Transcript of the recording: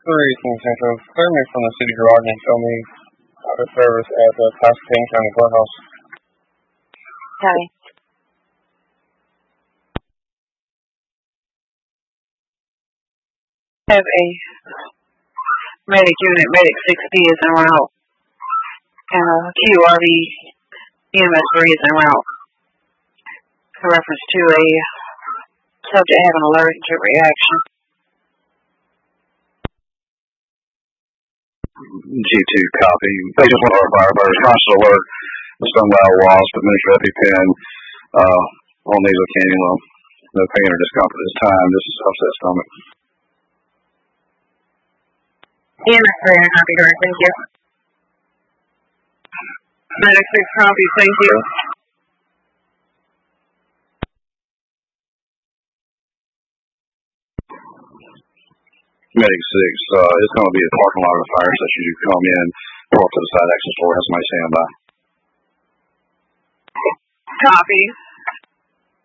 Three King Central. Clear me from the city garage and show me the service at the Pasadena County Courthouse. Okay. Have a medic unit, medic 6B is en route, and a QRV EMS 3 is en route. In reference to a subject having allergic reaction. G2 copy. Patient 1 of our firefighters, conscious alert, Stonewall Wasp, administer EpiPen, on nasal cannula. No pain or discomfort at this time. This is upset stomach. EMS 3 and copy, correct, thank you. Medic 6 copy, thank you. Medic 6, it's going to be a parking lot of the fire station. You come in, pull up to the side access door, have somebody stand by. Copy.